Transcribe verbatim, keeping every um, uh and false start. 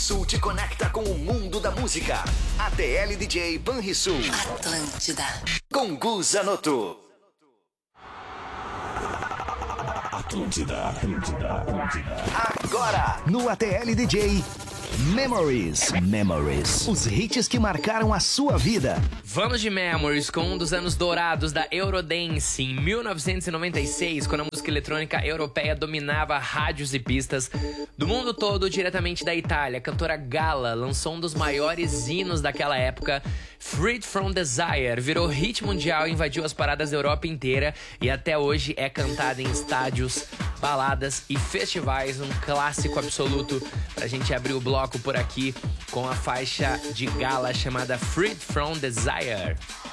Banrisul te conecta com o mundo da música. A T L D J Banrisul. Atlântida. Com Gu Zanotto. Atlântida, Atlântida, Atlântida. Agora, no A T L D J Memories. Memories. Os hits que marcaram a sua vida. Vamos de Memories com um dos anos dourados da Eurodance. Em mil novecentos e noventa e seis, quando a música eletrônica europeia dominava rádios e pistas do mundo todo, diretamente da Itália, a cantora Gala lançou um dos maiores hinos daquela época. Freed From Desire virou hit mundial e invadiu as paradas da Europa inteira e até hoje é cantada em estádios, baladas e festivais, um clássico absoluto pra gente abrir o bloco por aqui com a faixa de Gala chamada Freed From Desire.